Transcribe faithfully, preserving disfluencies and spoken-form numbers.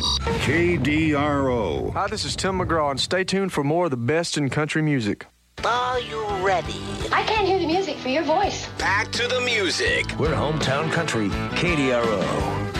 K D R O. Hi, this is Tim McGraw, and stay tuned for more of the best in country music. Are you ready? I can't hear the music for your voice. Back to the music. We're hometown country, K D R O.